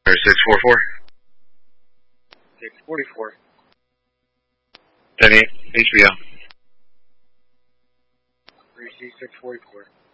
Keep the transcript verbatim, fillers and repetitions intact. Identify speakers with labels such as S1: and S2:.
S1: six four four.
S2: six forty-four.
S1: ten eight, H B O.
S2: three C six forty-four.